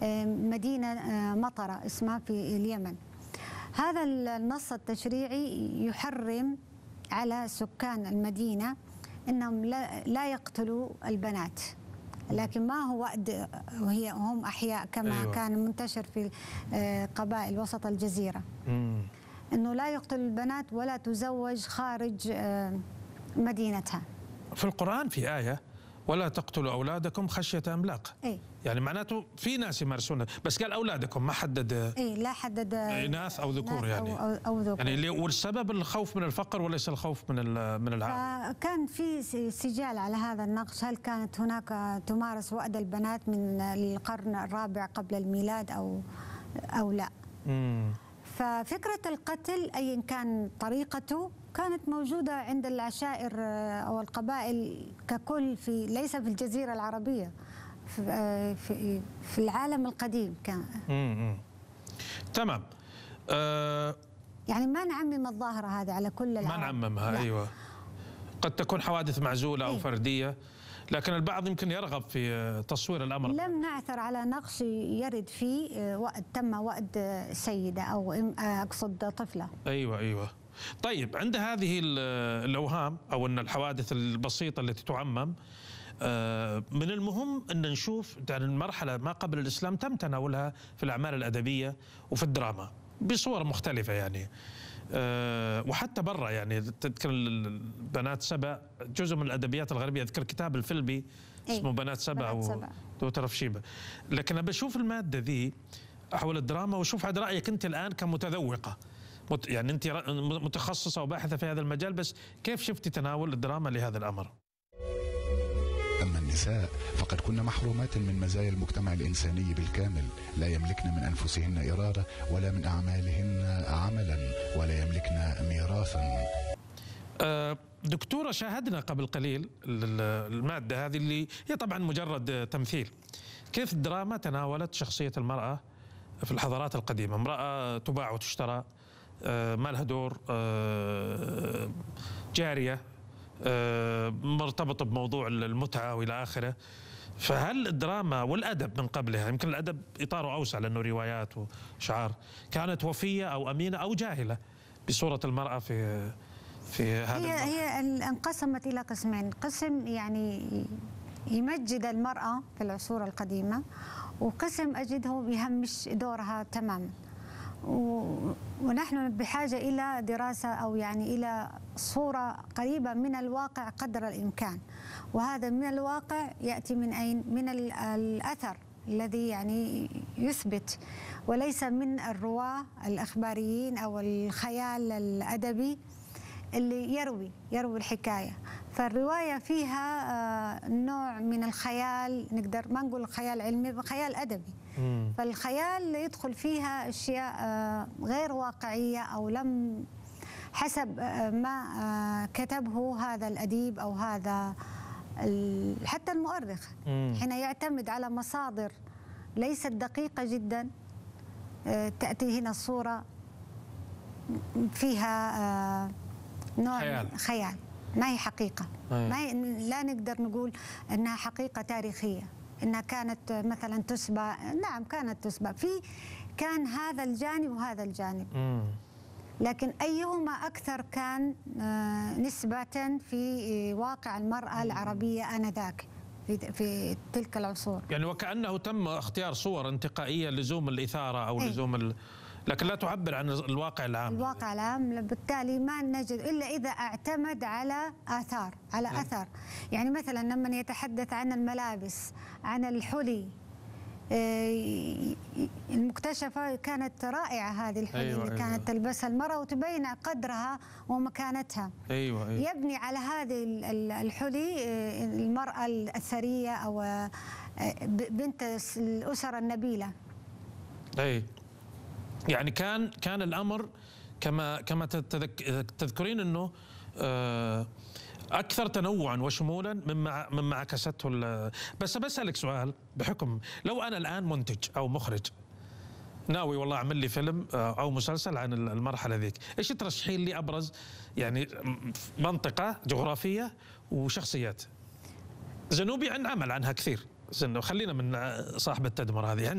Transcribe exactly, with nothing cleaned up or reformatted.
مدينة مطرة اسمها في اليمن. هذا النص التشريعي يحرم على سكان المدينة أنهم لا يقتلوا البنات، لكن ما هو وأد وهي هم أحياء كما أيوة. كان منتشر في قبائل وسط الجزيرة، مم. أنه لا يقتل البنات ولا تزوج خارج مدينتها. في القرآن في آية ولا تقتلوا أولادكم خشية إملاق. إيه؟ يعني معناته في ناس يمارسون، بس قال أولادكم، ما حدد إيه لا حدد إناث أو ذكور يعني. أو, أو ذكور. يعني والسبب الخوف من الفقر وليس الخوف من من العار. كان في سجال على هذا النقش، هل كانت هناك تمارس وأد البنات من القرن الرابع قبل الميلاد أو أو لا. مم. ففكرة القتل أيا كان طريقته كانت موجودة عند العشائر أو القبائل ككل، في ليس في الجزيرة العربية، في في, في العالم القديم كان. امم تمام. أه يعني ما نعمم الظاهرة هذه على كل العالم، ما نعممها. ايوه، قد تكون حوادث معزولة أو إيه؟ فردية، لكن البعض يمكن يرغب في تصوير الأمر. لم نعثر على نقش يرد فيه وأد تم وأد سيدة أو أقصد طفلة. أيوة أيوة. طيب، عند هذه الأوهام أو أن الحوادث البسيطة التي تعمم، من المهم أن نشوف يعني المرحلة ما قبل الإسلام تم تناولها في الأعمال الأدبية وفي الدراما بصور مختلفة يعني، وحتى برا. يعني تذكر بنات سبأ، جزء من الأدبيات الغربية، أذكر كتاب الفيلبي اسمه بنات سبأ وتوترف شيبة. لكن أنا بشوف المادة ذي حول الدراما وشوف عاد رأيك أنت الآن كمتذوقة، يعني أنت متخصصة وباحثة في هذا المجال، بس كيف شفتي تناول الدراما لهذا الأمر؟ أما النساء فقد كن محرومات من مزايا المجتمع الإنساني بالكامل، لا يملكن من أنفسهن إرادة ولا من أعمالهن عملا ولا يملكن ميراثا. أه دكتورة، شاهدنا قبل قليل المادة هذه اللي هي طبعا مجرد تمثيل، كيف الدراما تناولت شخصية المرأة في الحضارات القديمة، امرأة تباع وتشترى، أه ما لها دور، أه جارية، أه مرتبطة بموضوع المتعة وإلى آخره. فهل الدراما والأدب من قبلها، يمكن الأدب إطاره أوسع لأنه روايات وشعار، كانت وفية أو أمينة أو جاهلة بصورة المرأة في في هذا هي هي انقسمت إلى قسمين، قسم يعني يمجد المرأة في العصور القديمة، وقسم أجده يهمش دورها تماما. ونحن بحاجة إلى دراسة أو يعني إلى صورة قريبة من الواقع قدر الإمكان، وهذا من الواقع يأتي من أين؟ من الأثر الذي يعني يثبت، وليس من الرواة الأخباريين أو الخيال الأدبي اللي يروي يروي الحكاية. فالرواية فيها نوع من الخيال، نقدر ما نقول خيال علمي، خيال أدبي. مم. فالخيال يدخل فيها أشياء غير واقعية أو لم حسب ما كتبه هذا الأديب أو هذا حتى المؤرخ. مم. حين يعتمد على مصادر ليست دقيقة جدا، تأتي هنا الصورة فيها نوع خيال, خيال. ما هي حقيقة. أيه. ما هي لا نقدر نقول أنها حقيقة تاريخية، أنها كانت مثلا تسبق. نعم كانت تسبق، في كان هذا الجانب وهذا الجانب. مم. لكن أيهما أكثر كان نسبة في واقع المرأة العربية آنذاك في في تلك العصور. يعني وكأنه تم اختيار صور انتقائية لزوم الإثارة أو أيه. لزوم ال... لكن لا تعبر عن الواقع العام. الواقع العام بالتالي ما نجد إلا إذا اعتمد على آثار، على م. أثر. يعني مثلا لما يتحدث عن الملابس، عن الحلي المكتشفة، كانت رائعة هذه الحلي. أيوة اللي كانت أيوة. تلبسها المرأة وتبين قدرها ومكانتها. أيوة أيوة. يبني على هذه الحلي المرأة الثرية أو بنت الأسر النبيلة. أي يعني كان كان الامر كما كما تذكرين انه اكثر تنوعا وشمولا مما مما عكسته. بس بسالك سؤال، بحكم لو انا الان منتج او مخرج ناوي والله اعمل لي فيلم او مسلسل عن المرحله ذيك، ايش ترشحين لي ابرز يعني منطقه جغرافيه وشخصيات؟ زنوبي عن عمل عنها كثير، خلينا من صاحبه تدمر هذه.